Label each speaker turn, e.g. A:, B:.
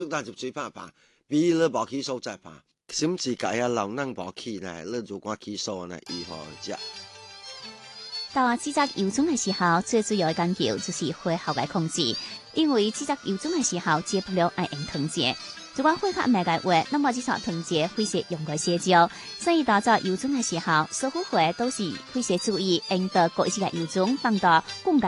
A: 但是最怕怕，比你無起手再怕。甚至家下老人無起呢，你如果起手呢，如何食？
B: 到指責油種嘅時候，最主要嘅講究就是火候嘅控制，因為指責油種嘅時候，接不了愛用糖劑。如果火較唔嘅話，那麼這條糖劑會是用個些少。所以打造油種嘅時候，所有火都是會是注意用到各一個油種放到供